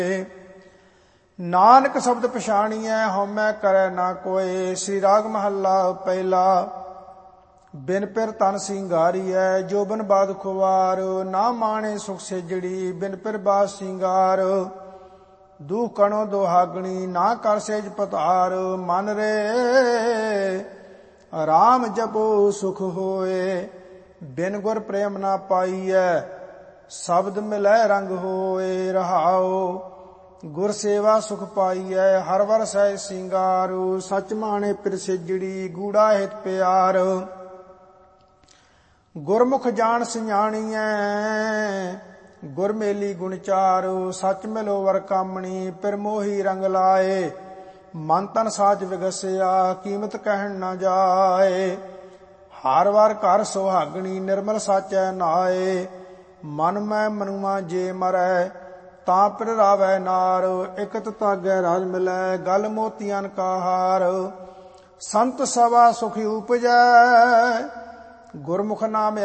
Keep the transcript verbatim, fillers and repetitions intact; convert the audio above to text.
ਨਾਨਕ ਸ਼ਬਦ ਪਛਾਣੀਐ ਹਉਮੈ ਕਰੈ ਨਾ ਕੋਇ। ਸ੍ਰੀ ਰਾਗ ਮਹੱਲਾ ਪਹਿਲਾ। ਬਿਨ ਪਿਰ ਤਨ ਸਿੰਗਾਰੀਐ ਜੋਬਨ ਬਾਦ ਖੁਵਾਰ। ਨਾ ਮਾਣੇ ਸੁਖ ਸੇਜੜੀ ਬਿਨ ਪਿਰ ਬਾਦ ਸਿੰਗਾਰ। ਦੁਖ ਕਣੋ ਦੁਹਾਗਣੀ ਨਾ ਕਰ ਸੇਜ ਪਤਾਰ। ਮਨ ਰੇ ਰਾਮ ਜਪੋ ਸੁਖ ਹੋਏ। ਬਿਨ ਗੁਰ ਪ੍ਰੇਮ ਨਾ ਪਾਈਐ ਸ਼ਬਦ ਮਿਲੈ ਰੰਗ ਹੋਏ। ਰਹਾਉ ਗੁਰ ਸੇਵਾ ਸੁਖ ਪਾਈਐ ਹਰ ਵਰ ਸਹਿ ਸਿੰਗਾਰ। ਸਚ ਮਾਣੇ ਪਿਰ ਸੇਜੜੀ ਗੂੜਾ ਹਿਤ ਪਿਆਰ। ਗੁਰਮੁਖ ਜਾਣ ਸਿਆਣੀਐ ਗੁਰ ਮੇਲੀ ਗੁਣ ਚਾਰ। ਸੱਚ ਮਿਲੋ ਵਰ ਕਾਮਣੀ ਪਿਰ ਮੋਹੀ ਰੰਗ ਲਾਏ। ਮਨ ਤਨ ਸਾਚ ਵਿਗਸਿਆ ਕੀਮਤ ਕਹਿਣ ਨਾ ਜਾਏ। ਹਰ ਵਾਰ ਘਰ ਸੁਹਾਗਣੀ ਨਿਰਮਲ ਸਾਚੈ ਨਾਏ। ਮਨ ਮੈਂ ਮਨੁਆ ਜੇ ਮਰੈ ਤਾਂ ਪਿਰ ਰਾਵੈ ਨਾਰ। ਇਕਤ ਤਾਗੈ ਰਾਜ ਮਿਲੈ ਗਲ ਮੋਤੀਆਂ ਕਾ ਹਾਰ। ਸੰਤ ਸਭਾ ਸੁਖ ਉਪਜੈ ਗੁਰਮੁਖ ਨਾਮ